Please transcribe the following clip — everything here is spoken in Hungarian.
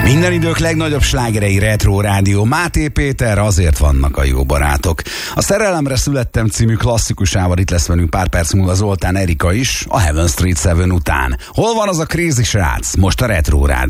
Minden idők legnagyobb slágerei Retro Rádió. Máté Péter, azért vannak a jó barátok. A Szerelemre születtem című klasszikusával itt lesz velünk pár perc múlva Zoltán Erika is, a Heaven Street 7 után. Hol van az a crazy srác? Most a Retro Rádió.